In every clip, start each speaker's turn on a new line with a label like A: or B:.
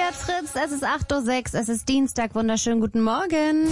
A: It's Fritz, es ist 8:06 Uhr, es ist Dienstag, wunderschönen guten Morgen.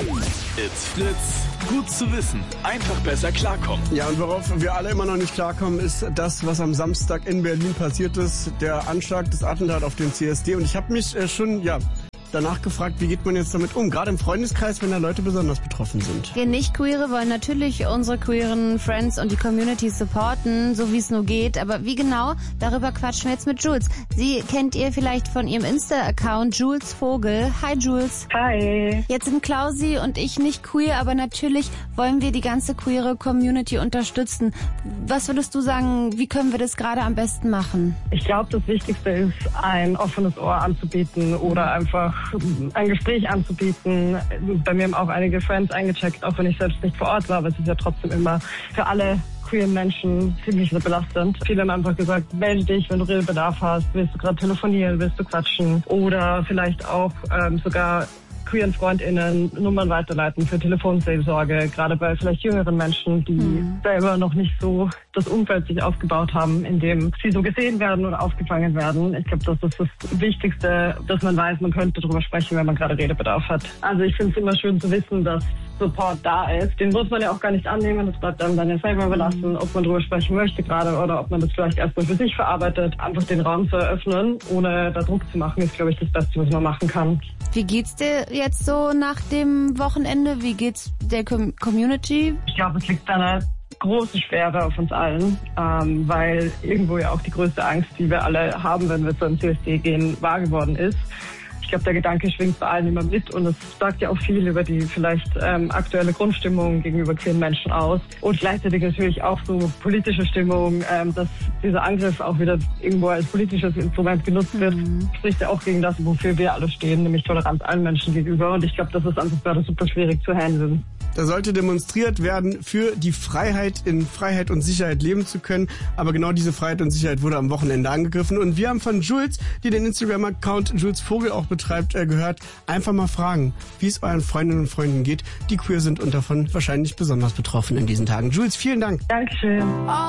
B: It's Fritz, gut zu wissen, einfach besser klarkommen.
C: Ja, und worauf wir alle immer noch nicht klarkommen, ist das, was am Samstag in Berlin passiert ist, der Anschlag, das Attentat auf den CSD. Und ich habe mich schon, danach gefragt, wie geht man jetzt damit um? Gerade im Freundeskreis, wenn da Leute besonders betroffen sind.
A: Wir Nicht-Queere wollen natürlich unsere queeren Friends und die Community supporten, so wie es nur geht. Aber wie genau, darüber quatschen wir jetzt mit Jules. Sie kennt ihr vielleicht von ihrem Insta-Account Jules Vogel. Hi Jules.
D: Hi.
A: Jetzt sind Klausi und ich nicht queer, aber natürlich wollen wir die ganze queere Community unterstützen. Was würdest du sagen, wie können wir das gerade am besten machen?
D: Ich glaube, das Wichtigste ist, ein offenes Ohr anzubieten oder einfach ein Gespräch anzubieten. Bei mir haben auch einige Friends eingecheckt, auch wenn ich selbst nicht vor Ort war, aber es ist ja trotzdem immer für alle queeren Menschen ziemlich belastend. Viele haben einfach gesagt, melde dich, wenn du Redebedarf hast, willst du gerade telefonieren, willst du quatschen oder vielleicht auch sogar queeren FreundInnen Nummern weiterleiten für Telefonseelsorge, gerade bei vielleicht jüngeren Menschen, die selber noch nicht so das Umfeld sich aufgebaut haben, in dem sie so gesehen werden oder aufgefangen werden. Ich glaube, das ist das Wichtigste, dass man weiß, man könnte darüber sprechen, wenn man gerade Redebedarf hat. Also ich finde es immer schön zu wissen, dass Support da ist. Den muss man ja auch gar nicht annehmen, das bleibt einem dann ja selber überlassen, ob man darüber sprechen möchte gerade oder ob man das vielleicht erstmal für sich verarbeitet. Einfach den Raum zu eröffnen, ohne da Druck zu machen, ist, glaube ich, das Beste, was man machen kann.
A: Wie geht's dir jetzt so nach dem Wochenende? Wie geht's der Community?
D: Ich glaube, es liegt eine große Schwere auf uns allen, weil irgendwo ja auch die größte Angst, die wir alle haben, wenn wir zu einem CSD gehen, wahr geworden ist. Ich glaube, der Gedanke schwingt bei allen immer mit und es sagt ja auch viel über die vielleicht aktuelle Grundstimmung gegenüber queeren Menschen aus. Und gleichzeitig natürlich auch so politische Stimmung, dass dieser Angriff auch wieder irgendwo als politisches Instrument genutzt wird, spricht ja auch gegen das, wofür wir alle stehen, nämlich Toleranz allen Menschen gegenüber. Und ich glaube, das ist einfach gerade super schwierig zu handeln.
C: Da sollte demonstriert werden für die Freiheit, in Freiheit und Sicherheit leben zu können. Aber genau diese Freiheit und Sicherheit wurde am Wochenende angegriffen. Und wir haben von Jules, die den Instagram-Account Jules Vogel auch betreibt, gehört, einfach mal fragen, wie es euren Freundinnen und Freunden geht, die queer sind und davon wahrscheinlich besonders betroffen in diesen Tagen. Jules, vielen Dank.
D: Dankeschön.